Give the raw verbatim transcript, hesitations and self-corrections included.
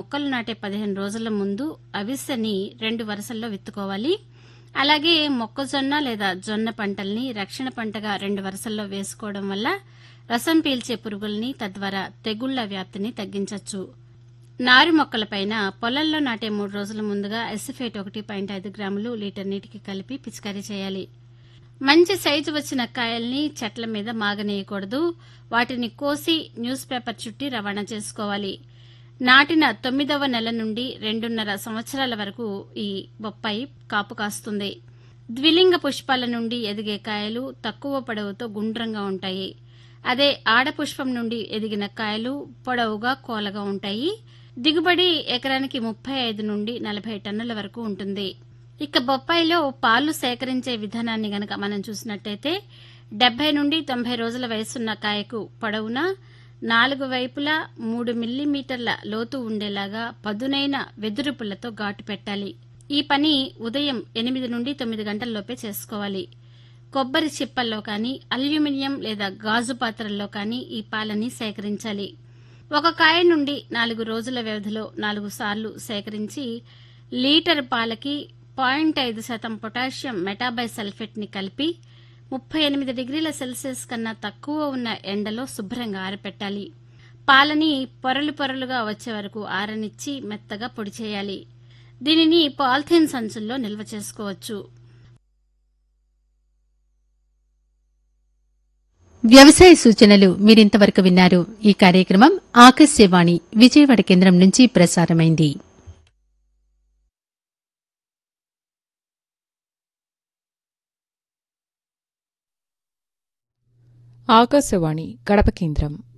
మొక్కలు నాటే పదిహేను రోజుల ముందు అవిసెని రెండు వరుసల్లో విత్తుకోవాలి. అలాగే మొక్కజొన్న లేదా జొన్న పంటల్ని రక్షణ పంటగా రెండు వరుసల్లో వేసుకోవడం వల్ల రసం పీల్చే పురుగుల్ని తద్వారా తెగుళ్ల వ్యాప్తిని తగ్గించవచ్చు. నారు మొక్కలపైన పొలంలో నాటే మూడు రోజుల ముందుగా ఎసిఫేట్ ఒకటి పాయింట్ ఐదు గ్రాములు లీటర్ నీటికి కలిపి పిచికారీ చేయాలి. మంచి సైజు వచ్చిన కాయల్ని చెట్ల మీద మాగనీయకూడదు. వాటిని కోసి న్యూస్ పేపర్ చుట్టి రవాణా చేసుకోవాలి. నాటిన తొమ్మిదవ నెల నుండి రెండున్నర సంవత్సరాల వరకు ఈ బొప్పాయి కాపు కాస్తుంది. ద్విలింగ పుష్పాల నుండి ఎదిగే కాయలు తక్కువ పొడవుతో గుండ్రంగా ఉంటాయి. అదే ఆడపుష్పం నుండి ఎదిగిన కాయలు పొడవుగా కోలగా ఉంటాయి. దిగుబడి ఎకరానికి ముప్పై ఐదు నుండి నలభై టన్నుల వరకు ఉంటుంది. ఇక బొప్పాయిలో పాలు సేకరించే విధానాన్ని గనక మనం చూసినట్టయితే డెబ్బై నుండి తొంభై రోజుల వయసున్న కాయకు పొడవున నాలుగు వైపులా మూడు మిల్లీమీటర్ల లోతు ఉండేలాగా పదునైన వెదురు పుల్లతో ఘాటు పెట్టాలి. ఈ పని ఉదయం ఎనిమిది నుండి తొమ్మిది గంటల్లోపే చేసుకోవాలి. కొబ్బరి చిప్పల్లో కానీ అల్యూమినియం లేదా గాజు పాత్రల్లో కానీ ఈ పాలని సేకరించాలి. ఒక కాయ నుండి నాలుగు రోజుల వ్యవధిలో నాలుగు సార్లు సేకరించి లీటర్ పాలకి పాయింట్ ఐదు శాతం పొటాషియం మెటాబైసల్ఫేట్ ని కలిపి ముప్పై ఎనిమిది డిగ్రీల సెల్సియస్ కన్నా తక్కువ ఉన్న ఎండలో శుభ్రంగా ఆరపెట్టాలి. పాలని పొరలు పొరలుగా వచ్చే వరకు ఆరనిచ్చి మెత్తగా పొడి చేయాలి. దీనిని పాలిథీన్ సంచుల్లో నిల్వ చేసుకోవచ్చు. వ్యవసాయ సూచనలు మీరింతవరకు విన్నారు. ఈ కార్యక్రమం ఆకాశవాణి విజయవాడ కేంద్రం నుంచి ప్రసారమైంది. ఆకాశవాణి కడప కేంద్రం